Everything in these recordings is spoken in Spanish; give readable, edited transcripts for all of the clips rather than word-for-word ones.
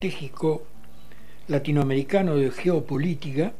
estratégico latinoamericano de geopolítica.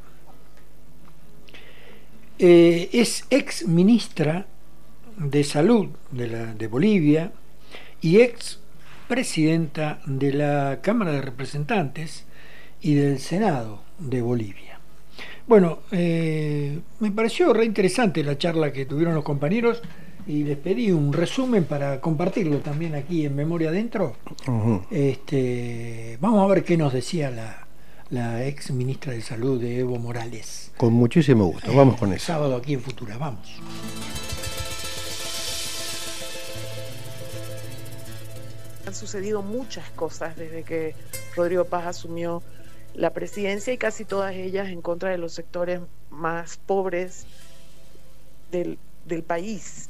Es ex ministra de Salud de Bolivia y ex presidenta de la Cámara de Representantes y del Senado de Bolivia. Bueno, me pareció re interesante la charla que tuvieron los compañeros y les pedí un resumen para compartirlo también aquí en Memoria Adentro. Ujú. Vamos a ver qué nos decía la ex ministra de Salud de Evo Morales. Con muchísimo gusto, vamos con eso. Sábado aquí en Futura, vamos. Han sucedido muchas cosas desde que Rodrigo Paz asumió la presidencia y casi todas ellas en contra de los sectores más pobres del país.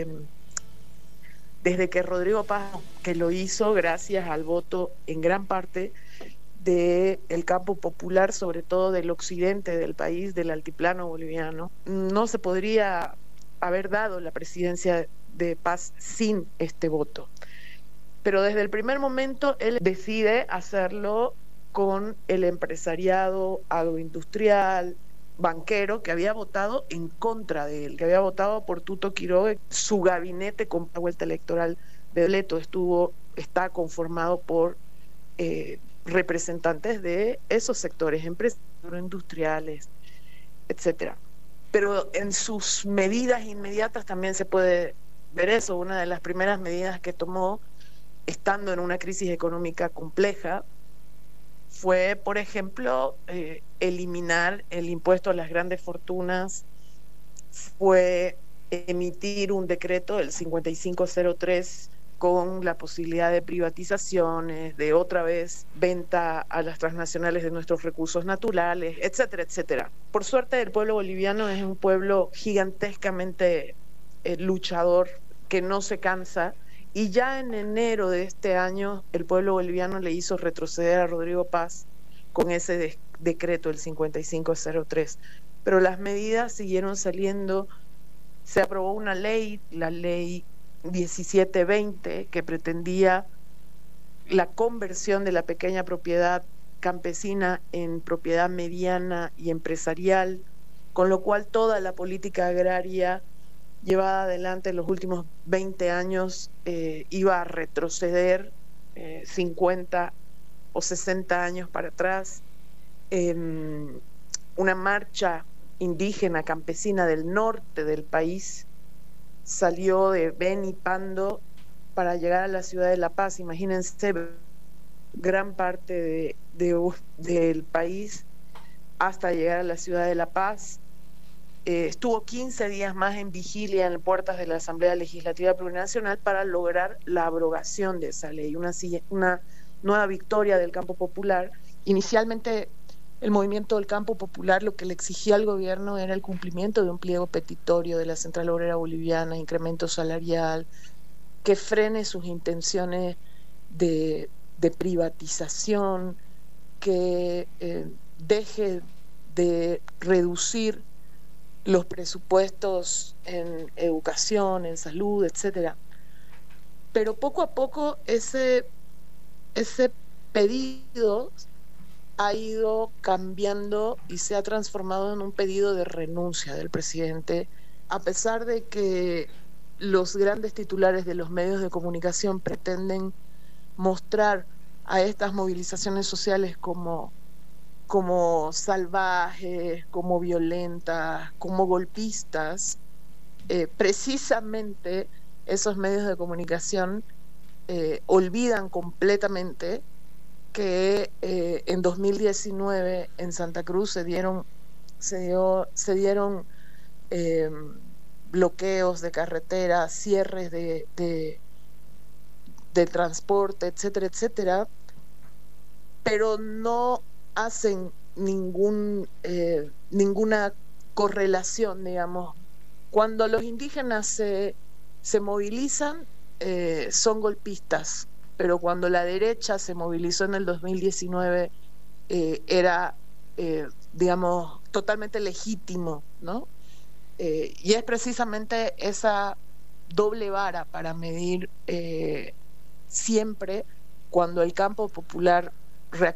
Desde que Rodrigo Paz, que lo hizo gracias al voto en gran parte del campo popular, sobre todo del occidente del país, del altiplano boliviano, no se podría haber dado la presidencia de Paz sin este voto. Pero desde el primer momento él decide hacerlo con el empresariado agroindustrial, banquero, que había votado en contra de él, que había votado por Tuto Quiroga. Su gabinete con la vuelta electoral de Leto está conformado por representantes de esos sectores, empresarios agroindustriales, etcétera. Pero en sus medidas inmediatas también se puede ver eso. Una de las primeras medidas que tomó, estando en una crisis económica compleja, fue, por ejemplo, eliminar el impuesto a las grandes fortunas, fue emitir un decreto, el 5503, con la posibilidad de privatizaciones, de otra vez venta a las transnacionales de nuestros recursos naturales, etcétera, etcétera. Por suerte, el pueblo boliviano es un pueblo gigantescamente luchador, que no se cansa. Y ya en enero de este año, el pueblo boliviano le hizo retroceder a Rodrigo Paz con ese decreto, el 5503. Pero las medidas siguieron saliendo. Se aprobó una ley, la ley 1720, que pretendía la conversión de la pequeña propiedad campesina en propiedad mediana y empresarial, con lo cual toda la política agraria llevada adelante en los últimos 20 años iba a retroceder 50 o 60 años para atrás. Una marcha indígena campesina del norte del país salió de Beni Pando para llegar a la ciudad de La Paz. Imagínense, gran parte del país hasta llegar a la ciudad de La Paz. Estuvo 15 días más en vigilia en puertas de la Asamblea Legislativa Plurinacional para lograr la abrogación de esa ley, una nueva victoria del campo popular. Inicialmente, el movimiento del campo popular lo que le exigía al gobierno era el cumplimiento de un pliego petitorio de la Central Obrera Boliviana, incremento salarial, que frene sus intenciones de privatización, que deje de reducir los presupuestos en educación, en salud, etcétera. Pero poco a poco ese pedido ha ido cambiando y se ha transformado en un pedido de renuncia del presidente, a pesar de que los grandes titulares de los medios de comunicación pretenden mostrar a estas movilizaciones sociales como salvajes, como violentas, como golpistas. Precisamente esos medios de comunicación olvidan completamente que en 2019 en Santa Cruz se dieron bloqueos de carretera, cierres de transporte, etcétera, etcétera, pero no hacen ninguna correlación, digamos. Cuando los indígenas se movilizan, son golpistas, pero cuando la derecha se movilizó en el 2019, era, digamos, totalmente legítimo, ¿no? Y es precisamente esa doble vara para medir siempre cuando el campo popular